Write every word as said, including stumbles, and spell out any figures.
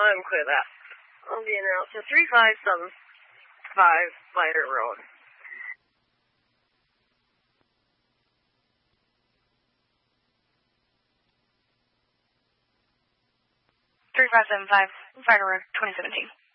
I'm clear of that. I'll be in out to three five seven five Spider Road. three five seven five Spider Road, twenty seventeen.